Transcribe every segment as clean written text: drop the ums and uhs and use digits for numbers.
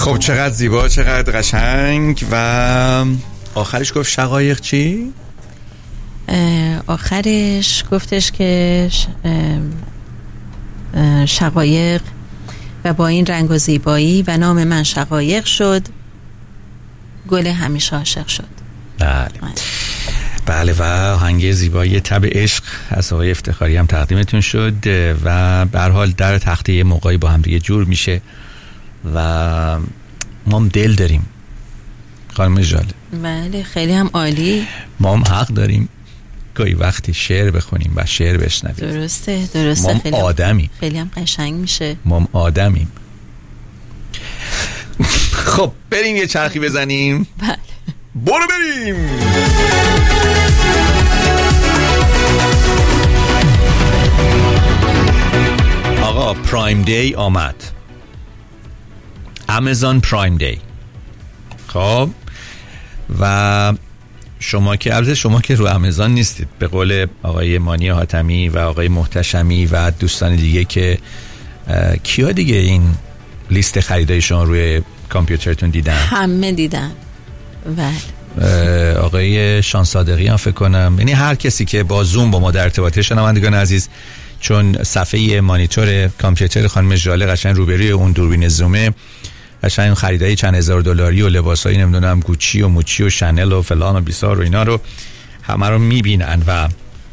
خب چقدر زیبا، چقدر قشنگ. و آخرش گفت شقایق چی؟ آخرش گفتش که شقایق و با این رنگ و زیبایی و نام من شقایق شد، گل همیشه عاشق شد. بله و آهنگ زیبایی تب عشق از آقای افتخاری هم تقدیمتون شد و به هر حال در تخته موقعی با هم دیگه جور میشه و ما هم دل داریم خانم ژاله. بله خیلی هم عالی. ما هم حق داریم گاهی وقتی شعر بخونیم و شعر بشنویم. درسته ما هم آدمی، خیلی هم قشنگ میشه. ما هم آدمیم. خب بریم یه چرخی بزنیم. بله برو بریم. آقا پرایم دی آمد، آمازون پرایم دی. خب و شما که البته شما که رو آمازون نیستید، به قول آقای مانی حاتمی و آقای محتشمی و دوستان دیگه که کیا دیگه این لیست خریدای شما روی کامپیوترتون دیدن؟ همه دیدن. بله آقای شان صادقی هم فکر کنم، یعنی هر کسی که با زوم با ما در ارتباطه. شنوندگان عزیز، چون صفحه مانیتور کامپیوتر خانم ژاله قشنگ روبروی اون دوربین زومه، قشنگ خریدای چند هزار دلاری و لباسای نمیدونم گوچی و موچی و شنل و فلان و بیسار و اینا رو همه رو میبینن و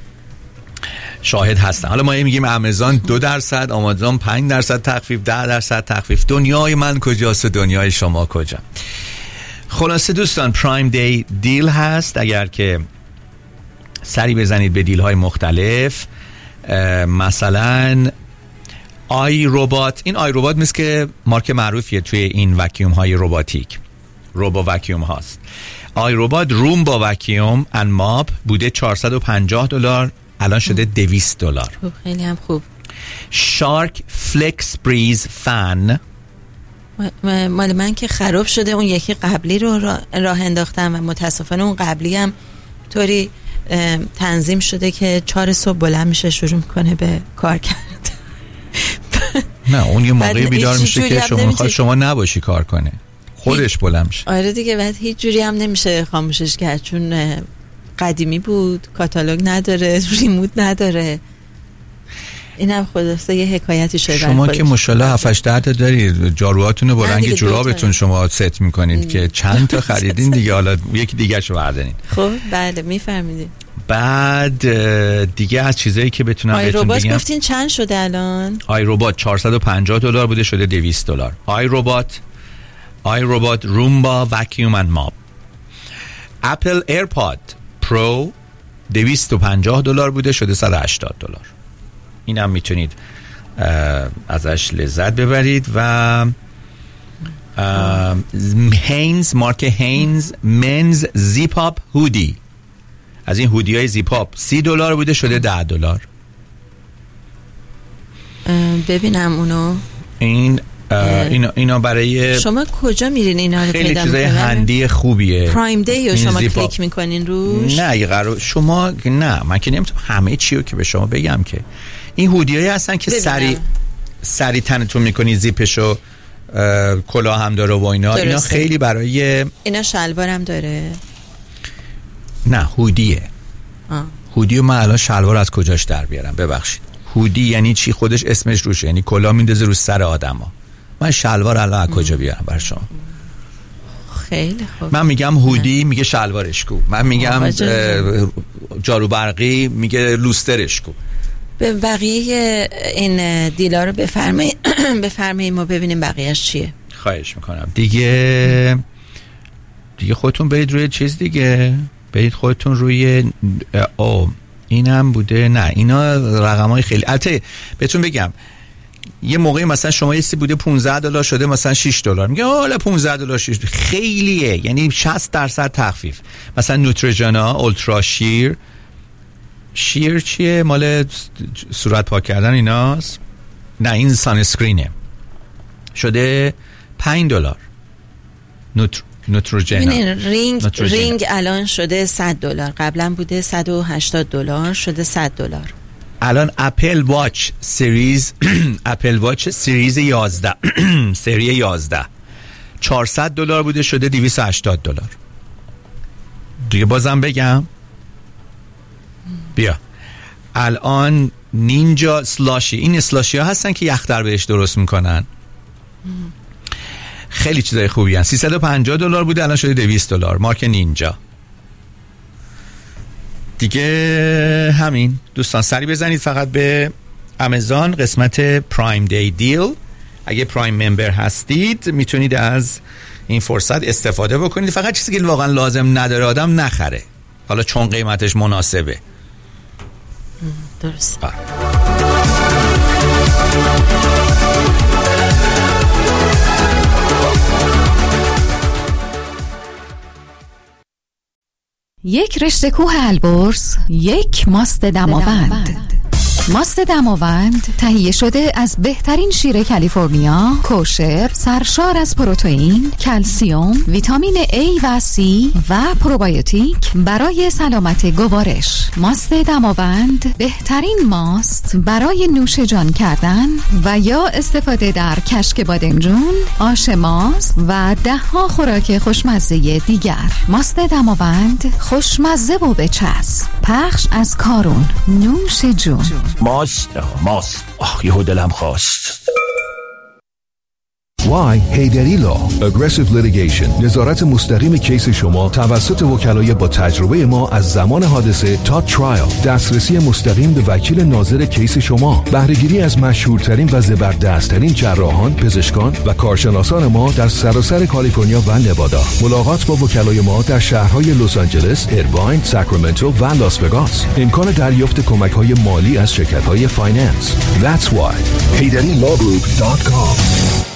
شاهد هستن. حالا ما میگیم آمازون 2%، آمازون 5% تخفیف، 10% تخفیف. دنیای من کجاست و دنیای شما کجا؟ خلاصه دوستان پرایم دی دیل هست، اگر که سری بزنید به دیل های مختلف. مثلا آی روبات، این آی روبات مثل که مارک معروفیه توی این وکیوم های روباتیک، روبو وکیوم هاست. آی روبات روم با وکیوم ان ماپ بوده $450، الان شده $200. خیلی هم خوب. شارک فلکس بریز فن، مال من که خراب شده، اون یکی قبلی رو راه انداختم و متاسفانه اون قبلی هم طوری تنظیم شده که 4 صبح بلند میشه شروع میکنه به کار کردن. نه اون یه موقعی بیدار میشه که شما میخواد شما نباشی کار کنه، خودش بلند میشه. آره دیگه، بعد هیچ جوری هم نمیشه خاموشش کرد چون قدیمی بود، کاتالوگ نداره، ریموت نداره. اینم خلاصه یه حکایتی شده. شما که ماشاءالله 7-8 تا دارید، جاروهاتون رو با رنگ جورابتون شما ست میکنید که چند تا خریدین دیگه، حالا یکی دیگه شو بردارین. خب بله میفهمیدین. بعد دیگه از چیزایی که بتونم بهتون بگم، آی روبات گفتین چند شده الان؟ آی روبات $450 بوده شده $200. آی روبات رومبا وکیوم اند ماپ. اپل ایرپاد پرو $250 بوده شده $180. اینم میتونید ازش لذت ببرید. و هینز، مارک هینز منز زیپ اپ هودی، از این هودی های زیپ اپ $30 بوده شده $10. ببینم اونو. اینا برای شما کجا میرین اینا رو پیدا میکنین؟ خیلی چیزای هندی خوبیه. پرایم دی رو شما کلیک میکنین روش؟ نه قرار شما، نه من که نمیتونم همه چی رو که به شما بگم که. این هودیایی هستن که سری تنتون میکنی، زیپشو کلاه هم داره و اینا خیلی برای اینا شلوار هم داره. نه هودیه. هودیو من الان شلوار از کجاش در بیارم؟ ببخشید، هودی یعنی چی؟ خودش اسمش روشه، یعنی کلاه میندازه رو سر آدما. من شلوار الان از کجا بیارم برای شما؟ خیلی خوب. من میگم هودی میگه شلوارش کو، من میگم جارو برقی میگه لوسترش کو. به بقیه این دیلا رو بفرمایید ما ببینیم بقیهش چیه. خواهش میکنم. دیگه خودتون برید روی چیز دیگه، برید خودتون روی اینم بوده. نه اینا رقمای خیلی، البته بهتون بگم یه موقعی مثلا شما یه سی بوده $15 شده مثلا $6. میگه حالا $15 خیلیه، یعنی 60% تخفیف. مثلا نوتریجانا اولترا شیر چیه؟ مال صورت پاک کردن ایناست. نه این سان اسکرینه، شده $5. نوتروجنا رینگ الان شده $100، قبلا بوده $180 شده $100. الان اپل واچ سریز اپل واچ سریز 11 سری 11 $400 بوده شده $280. دیگه بازم بگم بیا الان نینجا سلاشی، این اسلاشی ها هستن که یخ بهش درست میکنن، خیلی چیزای خوبی هستن. $350 بوده الان شده $200 مارک نینجا. دیگه همین دوستان سری بزنید فقط به آمازون قسمت پرایم دی دیل، اگه پرایم ممبر هستید میتونید از این فرصت استفاده بکنید. فقط چیزی که واقعا لازم نداره آدم نخره، حالا چون قیمتش مناسبه. درست. یک رشته کوه البرز، یک ماست دماوند. ماست دماوند تهیه شده از بهترین شیر کالیفرنیا، کوشر، سرشار از پروتئین، کلسیم، ویتامین A و C و پروبیوتیک برای سلامت گوارش. ماست دماوند بهترین ماست برای نوش جان کردن و یا استفاده در کشک بادمجون، آش ماست و ده‌ها خوراک خوشمزه دیگر. ماست دماوند خوشمزه و بچسب، پخش از کارون، نوش جون. ماست یهو دلم خواست. Why هیدری لا Aggressive Litigation، نظارت مستقیم کیس شما توسط وکلای با تجربه ما از زمان حادثه تا ترایل، دسترسی مستقیم به وکیل ناظر کیس شما، بهره‌گیری از مشهورترین و زبردستترین جراحان، پزشکان و کارشناسان ما در سراسر کالیفرنیا و نوادا. ملاقات با وکلای ما در شهرهای لس آنجلس، ایرواین، ساکرامنتو و لاس وگاس. امکان دریافت کمک‌های مالی از شرکت‌های فایننس. That's why HeyDaddyLawGroup.com.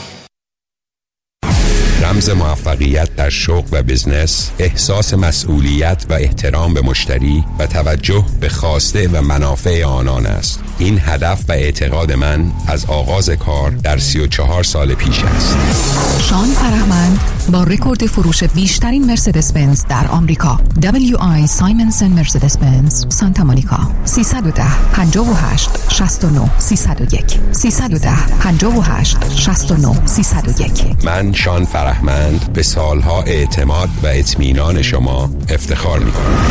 رمز موفقیت در شغل و بزنس، احساس مسئولیت و احترام به مشتری و توجه به خواسته و منافع آنان است. این هدف و اعتقاد من از آغاز کار در 34 سال پیش است. شان فرهمند با رکورد فروش بیشترین مرسدس بنز در آمریکا، WI سایمنسن مرسدس بنز سانتا مونیکا، 310 58 69 301 310 58 69 301. من شان فرهمند به سالها اعتماد و اطمینان شما افتخار می‌کنم.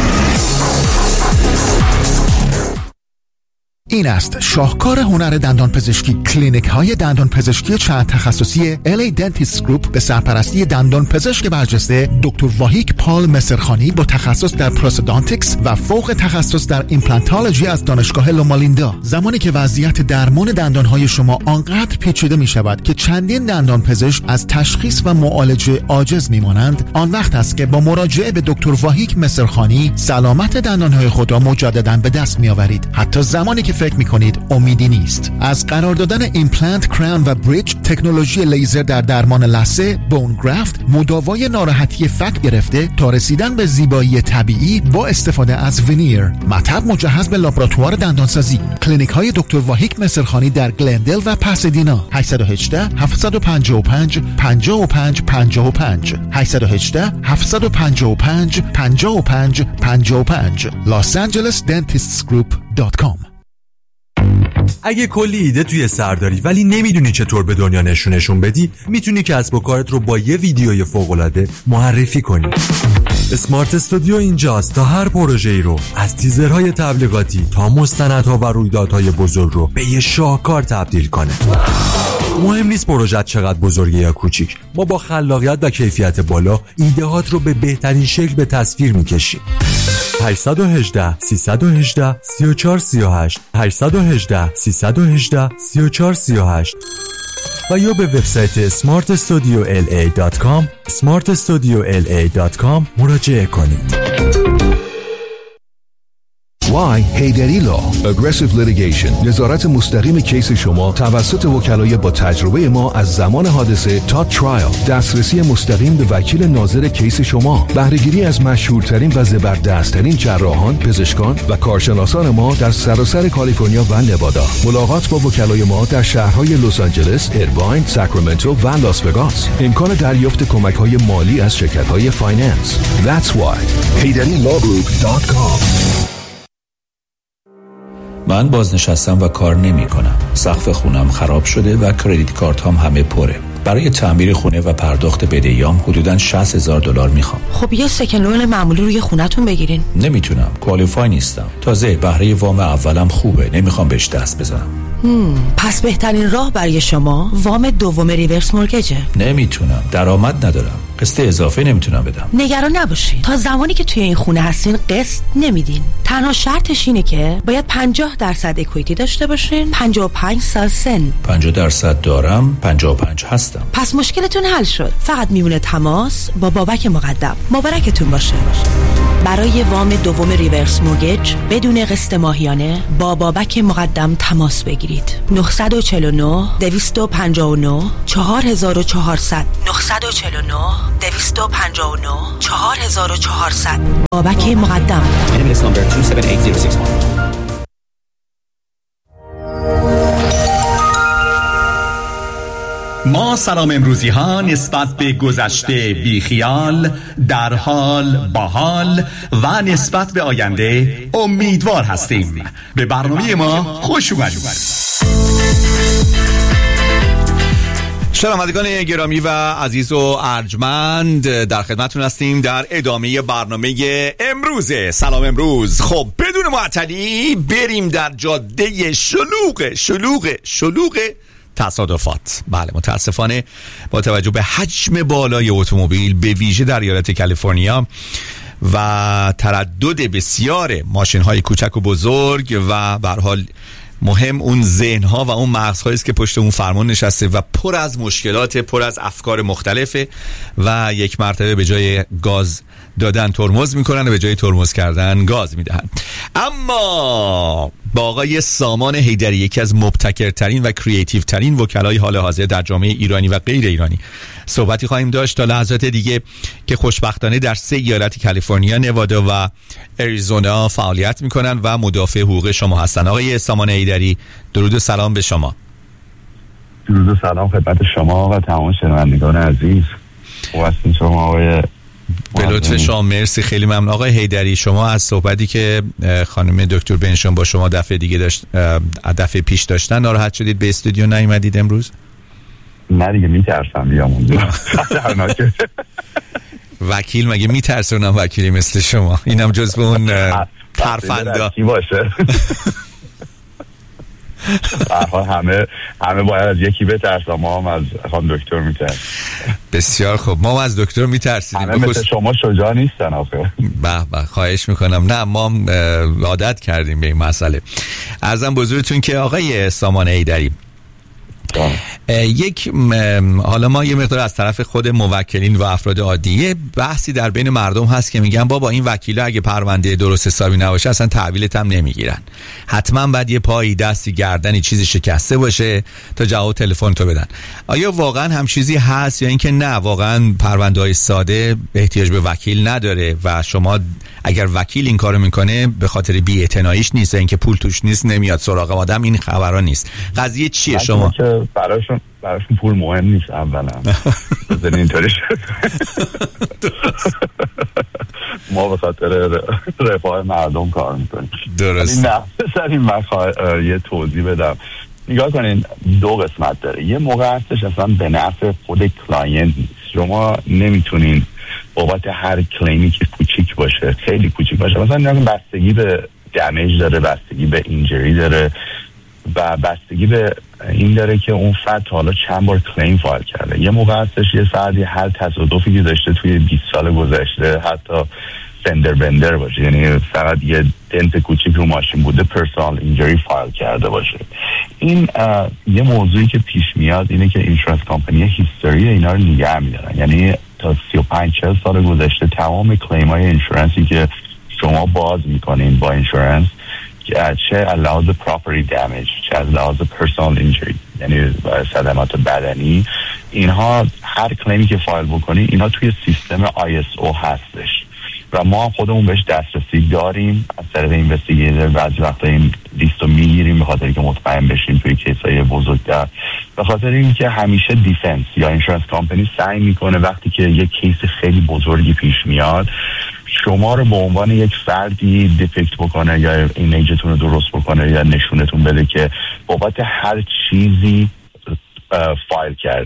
این است شاهکار هنر دندان پزشکی. کلینیک های دندان پزشکی چند تخصصی LA Dentist Group به سرپرستی دندان پزشک برجسته دکتر واهیک پال مصرخانی با تخصص در پروستودانتیکس و فوق تخصص در ایمپلانتولوژی از دانشگاه لومالیندا. زمانی که وضعیت درمان دندان های شما آنقدر پیچیده می شود که چندین دندان پزشک از تشخیص و معالجه عاجز می مانند، آن وقت است که با مراجعه به دکتر واهیک مصرخانی سلامت دندان های خود را مجددا به دست می آورید، حتی زمانی که فکر میکنید امیدی نیست. از قرار دادن ایمپلنت، کراون و بریج، تکنولوژی لیزر در درمان لثه، بون گرافت، مداوای ناراحتی فک گرفته تا رسیدن به زیبایی طبیعی با استفاده از ونیر، مطب مجهز به لابراتوار دندانسازی. کلینیک های دکتر واهیک مصرخانی در گلندل و پاسادینا. 818 755 55 55 818 755 55 55 losangelesdentistgroup.com. اگه کلی ایده توی سر داری ولی نمیدونی چطور به دنیا نشون بدی، میتونی کسب و کارت رو با یه ویدیوی فوق‌العاده معرفی کنی. اسمارت استودیو اینجاست تا هر پروژه‌ای رو از تیزرهای تبلیغاتی تا مستندها و رویدادهای بزرگ رو به یه شاهکار تبدیل کنه. مهم نیست پروژه چقدر بزرگه یا کوچیک، ما با خلاقیت و کیفیت بالا ایده‌هات رو به بهترین شکل به تصویر میکشیم. 818 318 3438 818 318 3438 و یا به وبسایت smartstudiola.com smartstudiola.com مراجعه کنید. Why هیدری لا Aggressive Litigation، نظارت مستقیم کیس شما توسط وکلای با تجربه ما از زمان حادثه تا ترایل، دسترسی مستقیم به وکیل ناظر کیس شما، بهره‌گیری از مشهورترین و زبردستترین جراحان، پزشکان و کارشناسان ما در سراسر کالیفرنیا و نوادا. ملاقات با وکلای ما در شهرهای لس آنجلس، ایرواین، ساکرامنتو و لاس وگاس. امکان دریافت کمک‌های مالی از شرکت‌های فایننس. That's why HeyDaddyLawGroup.com. من بازنشستم و کار نمی کنم. سقف خونم خراب شده و کردیت کارت هم همه پره. برای تعمیر خونه و پرداخت بدهیام حدوداً $60,000 میخوام. خب یه سکن لون معمولی روی خونتون بگیرین. نمیتونم، کوالیفای نیستم. تازه بهره وام اولم خوبه، نمیخوام بهش دست بزنم. پس بهترین راه برای شما وام دوم ریورس مورگیجه. نمیتونم، درآمد ندارم، قسط اضافه نمیتونم بدم. نگران نباشین، تا زمانی که توی این خونه هستین قسط نمیدین. تنها شرطش اینه که باید 50% اکویتی داشته باشین، 55 سال سن. 50% دارم، 55 هستم. پس مشکلتون حل شد. فقط میمونه تماس با بابک مقدم. مبارکتون باشه. برای وام دوم ریورس مورگیج بدون قسط ماهیانه با بابک مقدم تماس بگیرید. 949 259 4400 949 259 4400 بابک مقدم. ما سلام امروزی ها نسبت به گذشته بیخیال، در حال، باحال و نسبت به آینده امیدوار هستیم. به برنامه ما خوش اومدید. شنوندگان گرامی و عزیز و ارجمند، در خدمتتون هستیم در ادامه برنامه امروز سلام امروز. خب بدون معطلی بریم در جاده شلوغ تصادفات. بله، متاسفانه با توجه به حجم بالای اتومبیل به ویژه در ایالت کالیفرنیا و تردد بسیار ماشین‌های کوچک و بزرگ و به هر حال مهم اون ذهن‌ها و اون مغزهایی است که پشت اون فرمان نشسته و پر از مشکلات، پر از افکار مختلفه و یک مرتبه به جای گاز دادن ترمز میکنن و به جای ترمز کردن گاز میدهن. اما با آقای سامان حیدری، یکی از مبتکرترین و کریتیو ترین وکلای حال حاضر در جامعه ایرانی و غیر ایرانی صحبتی خواهیم داشت تا لحظات دیگه که خوشبختانه در 3 ایالت کالیفرنیا، نوادا و اریزونا فعالیت میکنن و مدافع حقوق شما هستن. آقای سامان حیدری، درود و سلام به شما. درود و سلام خدمت شما و تمام شنوندگان عزیز. خوبستین شما آقای؟ به لطف شما، مرسی، خیلی ممنون. آقای حیدری، شما از صحبتی که خانم دکتر بنشون با شما دفعه پیش داشتن ناراحت شدید، به استودیو نیومدید امروز؟ نه دیگه، میترسم بیام اونجا. وکیل مگه میترسه؟ اونم وکیلی مثل شما، اینم جزو اون ترفندا کی باشه. همه باید از یکی بترسم، ما هم از خانم دکتر میترسیم. بسیار خوب، ما هم از دکتر میترسیدیم. همه مثل شما شجاع نیستن آخه. به خواهش میکنم. نه، ما عادت کردیم به این مسئله. عرضم بزرگتون که آقای سامان حیدری، حالا ما یه مقدار از طرف خود موکلین و افراد عادیه بحثی در بین مردم هست که میگن بابا این وکیلا اگه پرونده درست حسابی نباشه اصلا تحویلت هم نمیگیرن، حتما باید یه پایی، دستی، گردنی چیزی شکسته باشه تا جواب تلفن تو بدن. آیا واقعا هم چیزی هست یا اینکه نه واقعا پرونده‌های ساده احتیاج به وکیل نداره و شما اگر وکیل این کارو میکنه به خاطر بی‌اعتناییش نیست، اینکه پول توش نیست نمیاد سراغ آدم، این خبرا نیست؟ قضیه چیه شما؟ براشون پول مهم نیست اولا. بزنین اینطوری شد. ما به خاطر رفاه مردم کار میکنیم. درست. نه بذارین من یه توضیح بدم. نگاه کنین، 2 قسمت داره. یه موقع هستش اصلا به نفع خود کلاینت نیست. شما نمیتونین بابت هر کلیمی که کوچیک باشه، خیلی کوچیک باشه، مثلا بستگی به دمیج داره، بستگی به اینجری داره و بستگی به این داره که اون فرد حالا چند بار کلیم فایل کرده. یه موقع هستش یه فردی هر تصادفی که داشته توی 20 سال گذشته، حتی فندر بندر باشه، یعنی فقط یه دنت کوچیک رو ماشین بوده، پرسونال اینجری فایل کرده باشه. این یه موضوعی که پیش میاد اینه که اینشورنس کمپانی هیستوری اینا رو نگه میدارن، یعنی تا 35-40 سال گذشته تمام کلیم های اینشورنسی که شما باز میکنین با اینشورنس، چه از لحاظ پراپرتی دمیج، چه از لحاظ پرسونال اینجری، یعنی صدمات بدنی، اینها هر کلیمی که فایل بکنین اینا توی سیستم ISO هستش و ما خودمون بهش دسترسی داریم. از طریق اینوستیگیتور بعضی وقتا این لیست رو میگیریم به خاطر که مطمئن بشیم توی کیسای بزرگتر، به خاطر اینکه همیشه دیفنس یا اینشورنس کمپانی سعی میکنه وقتی که یک کیس خیلی بزرگی پیش میاد شما رو به عنوان یک فردی دیفکت بکنه یا ایمیجتون رو درست بکنه یا نشونتون بده که بابت هر چیزی فایل کردین.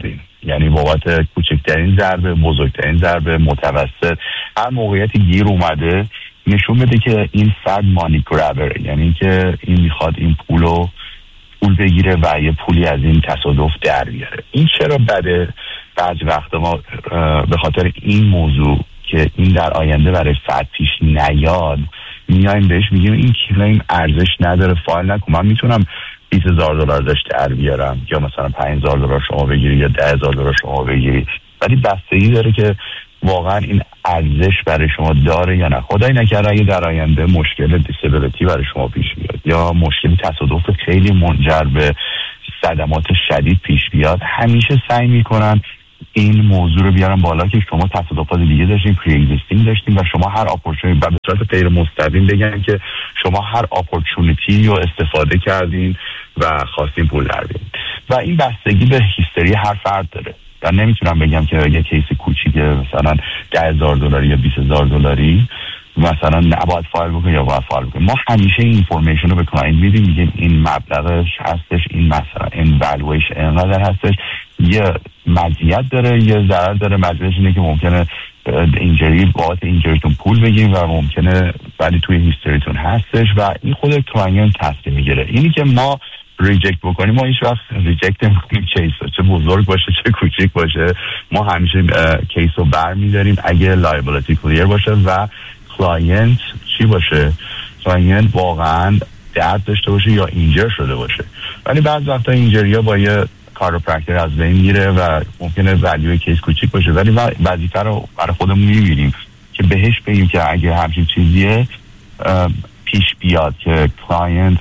یعنی بابت کوچکترین ضربه، بزرگترین ضربه، متوسط، هر موقعیتی گیر اومده نشون بده که این فرد مانی گرابره، یعنی که این میخواد این پول بگیره و یه پولی از این تصادف در بیاره. این چرا بده؟ بعضی وقتا ما به خاطر این موضوع که این در آینده برای فرد پیش نیاد میایم بهش میگیم این کلیم ارزش نداره، فایل نکن، من میتونم $20,000 داشت در بیارم یا مثلا $5,000 شما بگیری یا $10,000 شما بگیری، ولی بستگی داره که واقعا این ارزش برای شما داره یا نه. خدای نکرده اگه در آینده مشکل دیسابیلیتی برای شما پیش بیاد یا مشکل تصادف خیلی منجر به صدمات شدید پیش بیاد، همیشه سعی میکنن این موضوع رو بیارن بالا که شما تصادفات دیگه داشتین، پری اگزیستینگ داشتین و شما هر اپورتونیتی، و به صورت غیر مستقیم بگن که شما هر اپورتونیتی رو استفاده کردین و خواستین پول در بیارین و این بستگی به هیستوری هر فرد داره. و نمیتونم بگم که یه کیس کوچیکه مثلا $10,000 یا $20,000 مثلا نباید فایل بکنی یا باید فایل بکنی. ما همیشه این اینفورمیشن رو به کلاینت میدیم، میگیم این مبلغش هستش، این مثلا این والویشن اینقدر هستش، یه مزیت داره یه ضرر داره. مزیتش اینه که ممکنه اینجوری بابت اینجوریتون پول بگیم و ممکنه ولی توی هیستوریتون هستش و این خود کلاینت تصمیم میگیره. اینی که ما ریجکت بکنیم، ما هیچ وقت ریجکت نمی‌کنیم کیس، چه بزرگ باشه چه کوچیک باشه، ما همیشه کیس رو برمی‌داریم اگه لایبیلیتی کلیر باشه و کلاینت چی باشه، کلاینت واقعا درد داشته باشه یا اینجر شده باشه. ولی بعضی وقتا اینجریا با یه کاروپرکتر از بین میره و ممکنه ولیو کیس کوچیک باشه، ولی وظیفه رو برای خودمون می‌بینیم که بهش بگیم که اگه همچین چیزیه پیش بیاد که کلاینت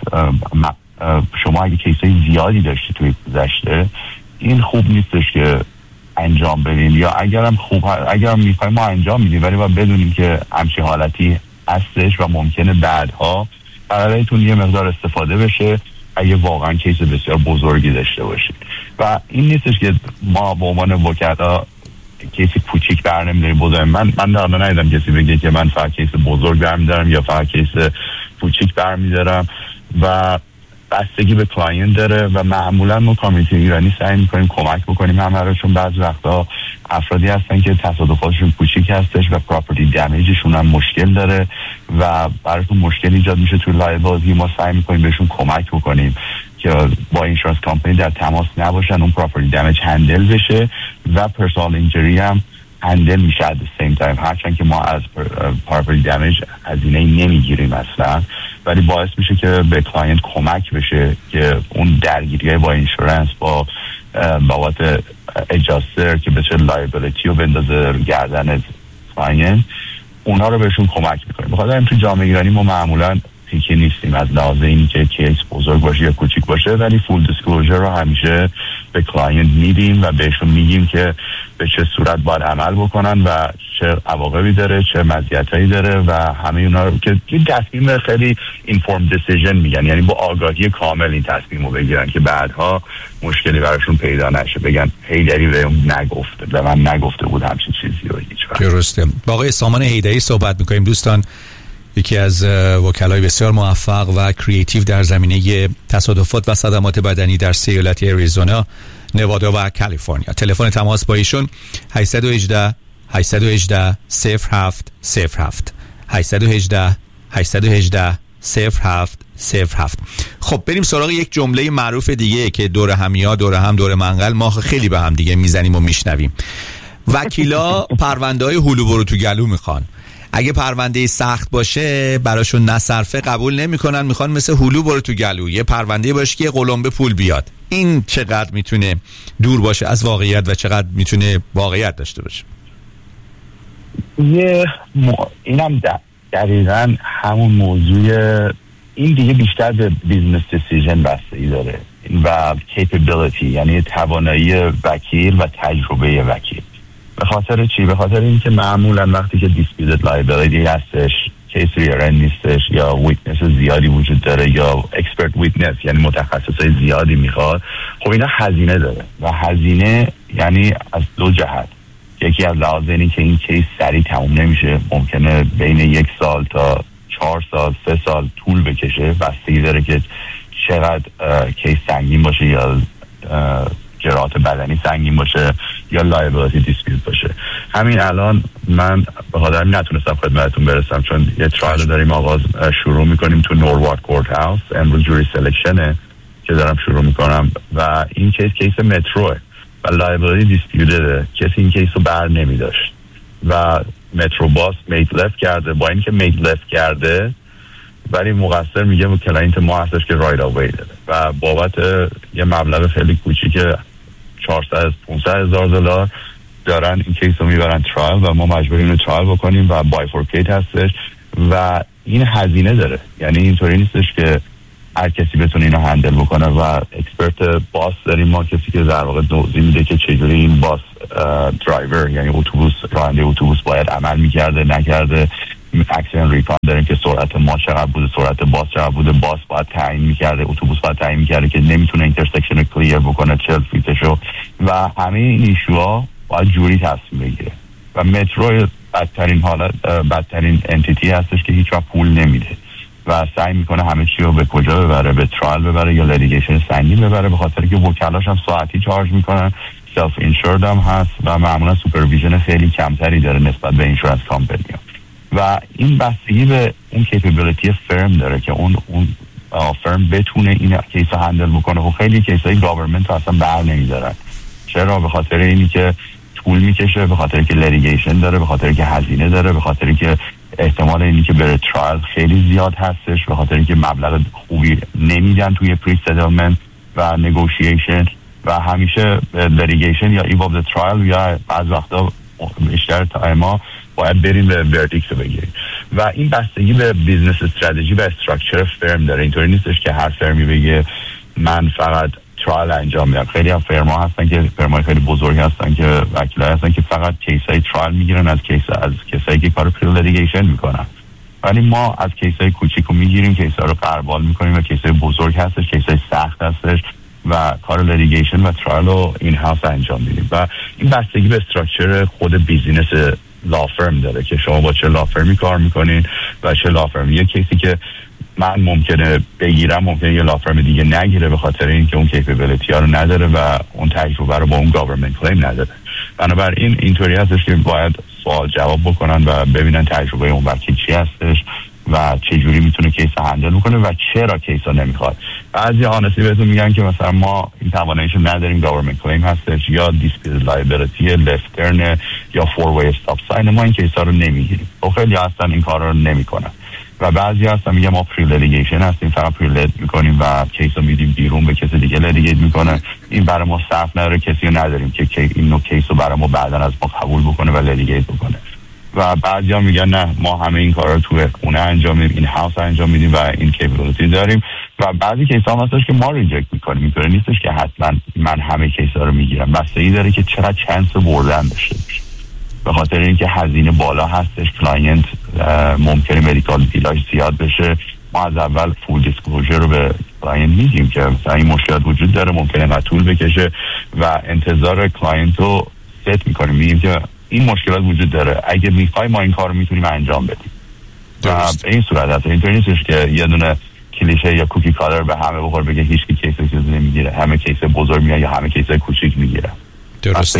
شما اگه کیسای زیادی داشتی توی گذشته این خوب نیستش که انجام بدین، یا اگرم میخوایم ما انجام میدیم ولی باید بدونیم که همچین حالتی هستش و ممکنه بعدها برایتون یه مقدار استفاده بشه اگه واقعا کیس بسیار بزرگی داشته باشید. و این نیستش که ما به عنوان وکلا کیس کوچیک برنمی‌داریم بزرگ. من در ندیدم کسی بگه که من فقط کیس بزرگ برمی‌دارم یا فقط کیس کوچیک برمی‌دارم و بستگی به کلاینت داره و معمولا ما کامیونیتی ایرانی سعی می‌کنیم کمک بکنیم همه رو، چون بعضی وقتا افرادی هستن که تصادفاتشون کوچیک هستش و پراپرتی دمیجشون هم مشکل داره و براتون مشکل ایجاد میشه توی لایبیلیتی. ما سعی می‌کنیم بهشون کمک بکنیم که با اینشورنس کمپانی در تماس نباشن، اون پراپرتی دمیج هندل بشه و پرسونال اینجری هم هندل میشه at the same time. هرچند که ما از پراپرتی دمیج هزینه نمیگیریم اصلا، ولی باعث میشه که به کلاینت کمک بشه که اون درگیری‌های با اینشورنس با بابت اجاستر که بشه لایبیلیتی رو بندازه گردن کلاینت، اونا رو بهشون کمک میکنیم. بخاطر این تو جامعه ایرانی ما معمولا پیکی نیستیم از لحاظ این که کیس بزرگ باشه یا کوچیک باشه، ولی فول دیسکلوزر رو همیشه به کلاینت میدیم و بهشون میگیم که به چه صورت باید عمل بکنن و چه عواقبی داره، چه مزیتایی داره و همه اونا رو که تصمیم خیلی اینفورم دیسیژن میگن، یعنی با آگاهی کامل این تصمیم رو بگیرن که بعدها مشکلی براشون پیدا نشه، بگن هیدری بهم نگفته، به من نگفته بود همچین چیزی رو هیچ وقت. درسته. با آقای سامان هیدری صحبت میکنیم دوستان، یکی از وکلای بسیار موفق و کریتیو در زمینه تصادفات و صدمات بدنی در سه ایالت اریزونا، نوادا و کالیفرنیا. تلفن تماس با ایشون 818 818 0707 818 818 0707. خب بریم سراغ یک جمله معروف دیگه که دور همیا دور هم دور منقل، ما خیلی به هم دیگه میزنیم و میشنویم. وکیلا پرونده های هلو برو تو گلو میخوان. اگه پرونده سخت باشه براشون نصرفه قبول نمیکنن، میخوان مثل هلو برو تو گلو یه پرونده باشه که قلمبه پول بیاد. این چقدر میتونه دور باشه از واقعیت و چقدر میتونه واقعیت داشته باشه؟ اینم دقیقاً همون موضوع، این دیگه بیشتر به بیزنس دیسیژن بستگی داره و کیپبیلیتی، یعنی توانایی وکیل و تجربه وکیل. به خاطر چی؟ به خاطر اینکه معمولا وقتی که دیسپیوتد لایبیلیتی هستش، کیس ریارن نیستش یا ویتنس زیادی وجود داره یا اکسپرت ویتنس یعنی متخصصای زیادی میخواد، خب اینا هزینه داره و هزینه یعنی از دو جهت. یکی از لحاظ اینه که این کیس سریع تموم نمیشه، ممکنه بین 1 سال تا 4 سال 3 سال طول بکشه، بستگی داره که چقدر کیس سنگین باشه یا جراحات بدنی سنگین باشه یا لایبیلیتی دیسپیوت باشه. همین الان من به خاطر نتونستم خدمتتون برسم چون یه ترایل داریم شروع میکنیم تو نوروارد کورت هاوس. امروز جوری سلکشنه که دارم شروع میکنم و این کیس متروه و لایبیلیتی دیسپیوتده. کسی این کیس رو بر نمیداشت و مترو باس میک لفت کرده. با اینکه میک لفت کرده ولی مقصر میگه کلاینت ما هستش که رایت آوی داده و بابت یه مبلغ خیلی کوچیک 400-500 $500 دارن این کیس رو میبرن ترایل و ما مجبوریم رو ترایل بکنیم و بایفورکیت هستش و این هزینه داره. یعنی اینطوری نیستش که هر کسی بتونه اینو هندل بکنه و اکسپرت باس داریم ما، کسی که در واقع توضیح میده که چجوری این باس درایور یعنی راننده اتوبوس باید عمل میکرده نکرده. اکسیدنت ریفاند داریم که سرعت ما چقدر بوده، سرعت باس چقدر بوده، باس باید تعیین میکرده، اتوبوس باید تعیین میکرده که نمیتونه اینترسکشن رو کلیر بکنه 40 فیتشو و همه این ایشوها باید جوری تصمیم بگیره و مترو بدترین انتیتی هستش که هیچ وقت پول نمیده و سعی میکنه همه چی رو به کجا ببره، به ترایل ببره یا لیتیگیشن سنگین ببره، به خاطر که وکلاش هم ساعتی چارج میکنن، سلف اینشورد هم هست و معمولا سوپرویژن خیلی کمتری داره نسبت به اینشورنس کامپنی و این بستگی به اون کیپبیلیتی فرم داره که اون فرم بتونه این کیس رو هندل بکنه. و خیلی کیسای گاورمنت اصلا بر نمیدارن. چرا؟ به خاطر اینی که طول میکشه، به خاطر که لیتیگیشن داره، به خاطر که هزینه داره، به خاطر که احتمال اینی که بره ترایل خیلی زیاد هستش، به خاطر که مبلغ خوبی نمیدن توی پری سیتلمنت و نگوشیشن و همیشه لیتیگیشن یا ایو اف ترایل یا بعض وقتا بیشتر تایما باید بریم به وردیکت رو بگیریم و این بستگی به بیزنس استراتژی و استراکچر فرم داره. اینطوری نیستش که هر فرمی بگه من فقط ترایل انجام میدم. خیلی هم فرما هستن که فرمای خیلی بزرگی هستن که وکیلای هستن که فقط کیسای ترایل میگیرن از کیسایی که کار پری لیتیگیشن میکنن، ولی ما از کیسای کوچیکو میگیریم، کیسا رو قربال میکنیم و کیسای بزرگ هستش، کیسای سخت هستش و کار لیتیگیشن و ترایل رو این هاوس انجام میدیم و این بستگی به استراکچر خود بیزینس لافرم داره که شما با چه لافرمی کار میکنین و چه لافرمی. یه کیسی که من ممکنه بگیرم ممکنه یه لافرم دیگه نگیره به خاطر اینکه اون کیپبیلیتی ها رو نداره و اون تجربه رو با اون گاورمنت کلیم نداره. بنابراین اینطوری هستش که باید سوال جواب بکنن و ببینن تجربه اون وکیل چی هستش و چه جوری میتونه کیس هندل بکنه و چرا کیس ها نمیخواد. بعضی آنسی بهتون میگن که مثلا ما این تواناییشو نداریم، گاورمنت کلیم هستش یا دیسپیوت لایبیلیتی، لفت ترن یا فور وی استاپ ساین، ما این کیس ها رو نمیگیریم. خیلی هستن این کارا رو نمیکنن و بعضی هستن میگن ما پری لیتیگیشن هستیم، فقط پری لیت میکنیم و کیس رو میدیم بیرون به کسی دیگه لیتیگیت میکنه. این برای ما صف نداره، کسی رو نداریم که این نوع کیس رو برای ما بعدن از ما قبول بکنه و لیتیگیت بکنه. و بعضیا میگن نه ما همه این کارا رو تو خونه انجام میدیم، این هاوس انجام میدیم و این کیپبیلیتی داریم. و بعضی کیسا هم هستش که ما ریجکت میکنیم. اینطوری نیستش که حتما من همه کیسا رو میگیرم، بستگی داره که چقدر چانس بردن داشته باشه. به خاطر اینکه هزینه بالا هستش، کلاینت ممکنه مدیکال بیلاش زیاد بشه، ما از اول فول دیسکلوزر رو به کلاینت میگیم که مثلا این مشکلات وجود داره، ممکنه اینقدر طول بکشه و انتظار کلاینت رو ست میکنیم، میگیم که این مشکلات وجود داره، اگه میخوای ما این کار رو میتونیم انجام بدیم. و به این صورت هست. اینطوری نیستش که یه دونه کلیشه یا کوکی کالر به همه بخور بگه هیچ کی کیس چیزی نمیگیره، همه کیس بزرگ میگیره یا همه کیس کوچیک میگیره. درست.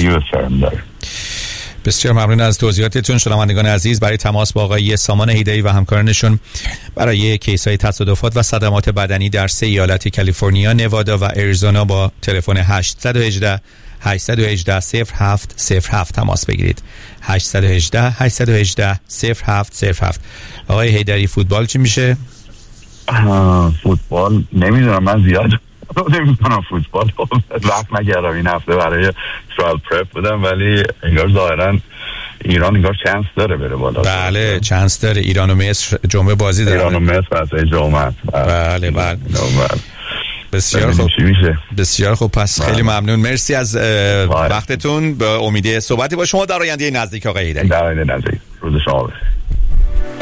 بسیار ممنون از توضیحاتتون شنوندگان عزیز. برای تماس با آقای سامان هیدری و همکارانشون برای کیس‌های تصادفات و صدمات بدنی در 3 ایالت کالیفرنیا، نوادا و اریزونا با تلفن 818 818 0707 تماس بگیرید. 818 818 0707. آقای هیدری فوتبال چی میشه؟ فوتبال نمیدونم، من زیاد نمی‌کنم فوتبال، وقت نگردم این هفته برای ترایل پرپ بودم، ولی انگار ظاهرا ایران انگار چانس داره بره بالا. بله چانس داره. ایران و مصر جمعه بازی داره. ایران و مصر واسه جمعه. بله. بسیار خوب. بسیار خوب. پس خیلی ممنون، مرسی از وقتتون. به امید صحبتی با شما در آینده نزدیک آقای هیدری. در آینده نزدیک. روز شما بخیر.